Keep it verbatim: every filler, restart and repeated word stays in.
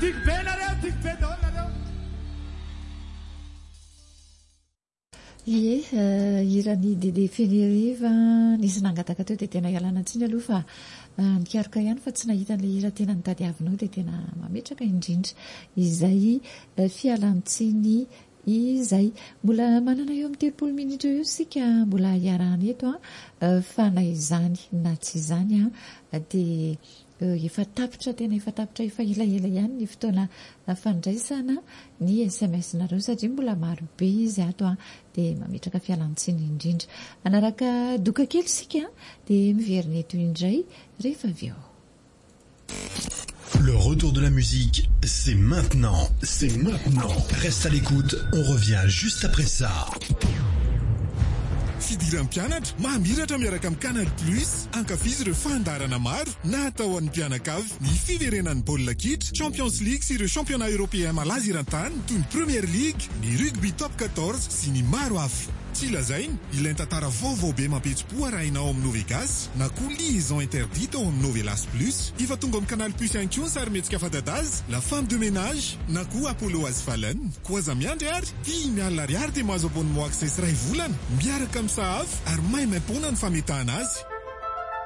tiako be nareo tiako be daholo nareo. Ie, irany Dede Feneriva nisy nangataka teo dia tena ialana tsiny aloha fa nikaroka ihany fa tsy nahita an'ilay hira tena nitadiavinao dia tena mametraka indrindra izay fialantsiny izay. Mbola manana eo amin'ny telopolo minitra eo sika mbola iarahana eto fa na izany na tsy izany dia efa tapitra tena efa tapitra efa elaela ihany ny fotoana fandraisana ny S M S nareo satria mbola maro be izy ato dia mametraka fialantsiny indrindra. Anaraka doka kely sika dia miverina eto indray rehefa avy eo. Le retour de la musique, c'est maintenant, c'est maintenant. Reste à l'écoute, on revient juste après ça. Fidiran'ny mpianatra mamiratra miaraka amin'ny Canal Plus, ankafizy ireo fandarana maro natao an'ny mpianakavy. Ny fiverenan'ny baolina kitra, Champions League sy ireo championnat européen malaza eran-tany toy ny Premier League, ny rugby top quatorze sy ny maro hafa. Tsy lazainy, ilay tantara vaovao be mampetsi-po arahinao amin'ny Novegas na koa liaison interdite ao amin'ny Novelas Plus. Efa tonga amin'ny Canal Plus ihany koa ny sarimihetsika fadadaz, La Femme de Ménage na koa Apollo Asfalen. Koa aza miandry ary, dimy alina ariary dia mahazo abonnement access iray volana. Miaraka amin'ny sahafy ary maimaimpona ny fametahana azy.